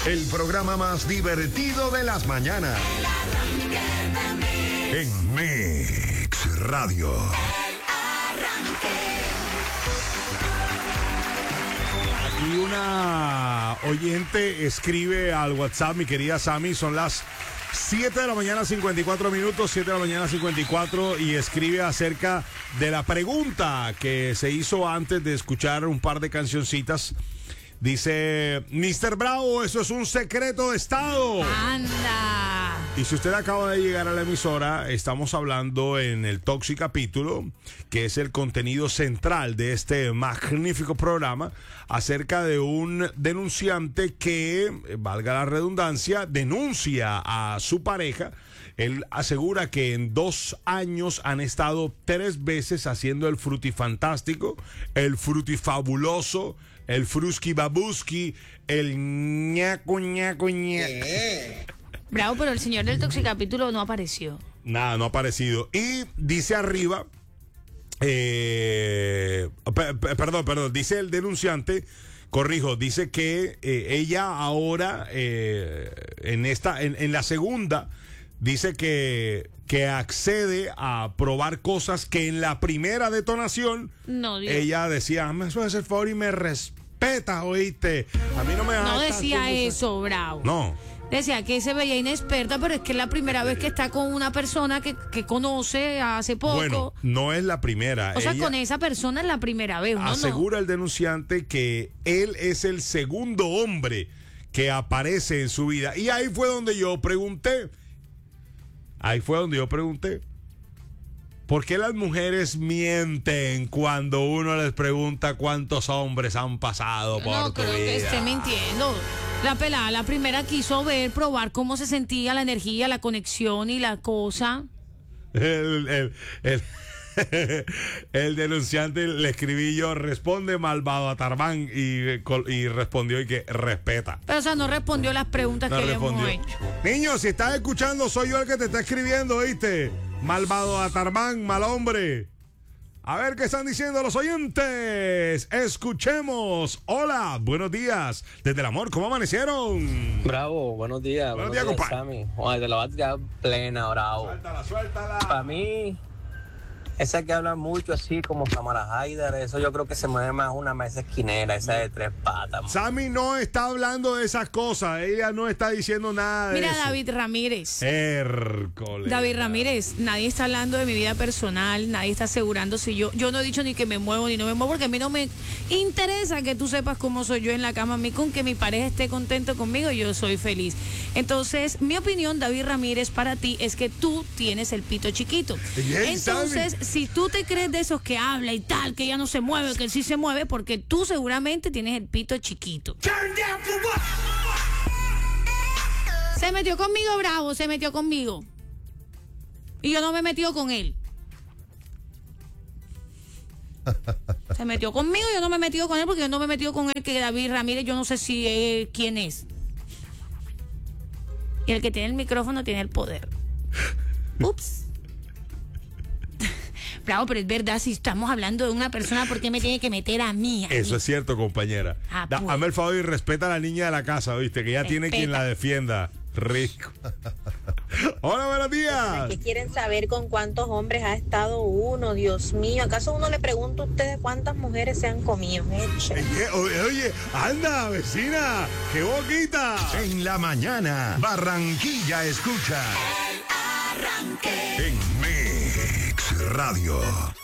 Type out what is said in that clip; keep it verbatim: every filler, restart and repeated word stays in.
El programa más divertido de las mañanas. En Mix Radio. Aquí una oyente escribe al WhatsApp, mi querida Sammy, son las siete de la mañana, cincuenta y cuatro minutos, siete de la mañana, cincuenta y cuatro, y escribe acerca de la pregunta que se hizo antes de escuchar un par de cancioncitas. Dice, mister Bravo, eso es un secreto de Estado. ¡Anda! Y si usted acaba de llegar a la emisora, estamos hablando en el Toxi Capítulo, que es el contenido central de este magnífico programa, acerca de un denunciante que, valga la redundancia, denuncia a su pareja. Él asegura que en dos años han estado tres veces haciendo el frutifantástico, el frutifabuloso, el fruski babuski, el ñaco ñaco ña. Bravo, pero el señor del Toxicapítulo no apareció. Nada, no ha aparecido. Y dice arriba, eh, pe- pe- perdón, perdón, dice el denunciante, corrijo, dice que eh, ella ahora, eh, en esta, en, en la segunda, dice que, que accede a probar cosas que en la primera detonación, No, Dios. ella decía, me suele hacer favor y me respeta, oíste. A mí no me No vas a estar decía haciendo eso, Bravo. No. Decía que se veía inexperta, pero es que es la primera vez que está con una persona que, que conoce hace poco. Bueno, no es la primera. O sea, Ella con esa persona es la primera vez. Uno asegura el denunciante que él es el segundo hombre que aparece en su vida. Y ahí fue donde yo pregunté. Ahí fue donde yo pregunté. ¿Por qué las mujeres mienten cuando uno les pregunta cuántos hombres han pasado no. por No tu creo que vida? esté mintiendo. La pelada, la primera quiso ver, probar cómo se sentía la energía, la conexión y la cosa. El, el, el, el denunciante le escribí yo, responde malvado a Tarmán, y, y respondió y que respeta. Pero, o sea, no respondió las preguntas No que respondió. le hemos hecho. Niño, si estás escuchando, soy yo el que te está escribiendo, ¿viste? Malvado a Tarmán, mal hombre. A ver qué están diciendo los oyentes. Escuchemos. Hola, buenos días. Desde el amor, ¿cómo amanecieron? Bravo, buenos días. Buenos días, compadre. Sammy. Oye, te la vas a tirar plena, bravo. Suéltala, suéltala. Para mí, esa que habla mucho así como Kamala Haider, eso yo creo que se mueve más una mesa esquinera, esa de tres patas. man. Sammy no está hablando de esas cosas. Ella no está diciendo nada de Mira, eso. David Ramírez. Hércoles. David Ramírez, nadie está hablando de mi vida personal, nadie está asegurando si yo, yo no he dicho ni que me muevo ni no me muevo, porque a mí no me interesa que tú sepas cómo soy yo en la cama. A mí con que mi pareja esté contento conmigo, yo soy feliz. Entonces, mi opinión, David Ramírez, para ti es que tú tienes el pito chiquito. Bien, Entonces, Sammy. si tú te crees de esos que habla y tal, que ella no se mueve, que él sí se mueve, porque tú seguramente tienes el pito chiquito. Se metió conmigo, Bravo, se metió conmigo. Y yo no me he metido con él. Se metió conmigo, yo no me he metido con él porque yo no me he metido con él, que David Ramírez, yo no sé si eh, quién es. Y el que tiene el micrófono tiene el poder. Ups. Bravo, pero es verdad, si estamos hablando de una persona, ¿por qué me tiene que meter a mí? A Eso mí? es cierto, compañera. Ah, Da- pues. Hazme el favor y respeta a la niña de la casa, ¿viste? Que ya tiene Respeta. quien la defienda. Rico. Hola, buenos días. Que quieren saber con cuántos hombres ha estado uno, Dios mío. ¿Acaso uno le pregunta a ustedes cuántas mujeres se han comido? Eche. Oye, oye, oye, anda, vecina, qué boquita. En la mañana, Barranquilla escucha. En Mix Radio.